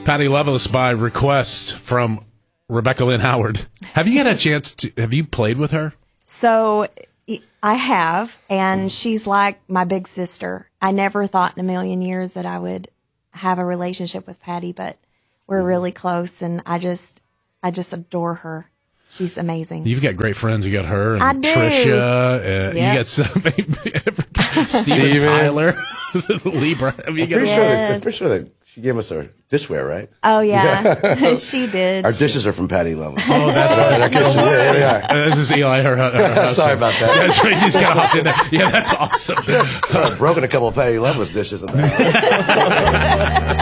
Patty Loveless by request from Rebecca Lynn Howard. Have you had a chance to, have you played with her? So I have, and she's like my big sister. I never thought in a million years that I would have a relationship with Patty, but we're really close, and I just adore her. She's amazing. You've got great friends. You got her and I do. Trisha. You got Steven Tyler, Libra. I mean, I'm pretty sure that she gave us our dishware, right? Oh, yeah. She did. Our dishes are from Patty Loveless. Oh, that's right. Our kitchen. Yeah, they are. This is Eli, her husband. Sorry about that. That's right. He's kind of hopped in there. Yeah, that's awesome. I've broken a couple of Patty Loveless dishes in there.